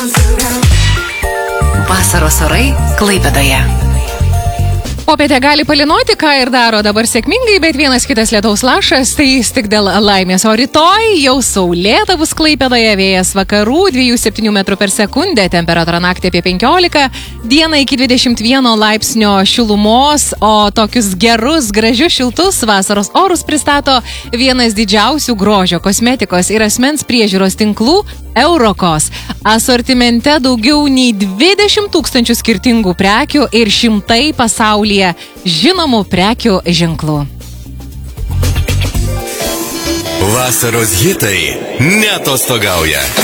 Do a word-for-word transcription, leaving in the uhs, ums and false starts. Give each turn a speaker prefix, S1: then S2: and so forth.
S1: Vasaros orai Klaipėdoje.
S2: Popietė gali palynoti, ką ir daro dabar sėkmingai, bet vienas kitas lietaus lašas, tai jis tik dėl laimės. O rytoj jau saulėta bus Klaipėdoje, vėjas vakarų, dviejų septynių metrų per sekundę, temperatūra naktį apie penkiolika, dieną iki dvidešimt vieno laipsnio šilumos, o tokius gerus, gražius, šiltus vasaros orus pristato vienas didžiausių grožio, kosmetikos ir asmens priežiūros tinklų Eurokos. Asortimente daugiau nei dvidešimt tūkstančių skirtingų prekių ir šimtai pasaulyje žinomų prekių ženklų.
S3: Vasaros hitai neatostogauja.